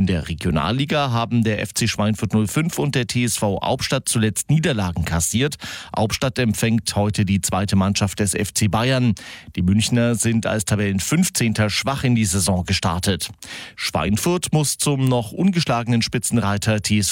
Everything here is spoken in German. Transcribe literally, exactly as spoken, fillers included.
In der Regionalliga haben der F C Schweinfurt null fünf und der T S V Hauptstadt zuletzt Niederlagen kassiert. Hauptstadt empfängt heute die zweite Mannschaft des F C Bayern. Die Münchner sind als Tabellenfünfzehnter schwach in die Saison gestartet. Schweinfurt muss zum noch ungeschlagenen Spitzenreiter T S V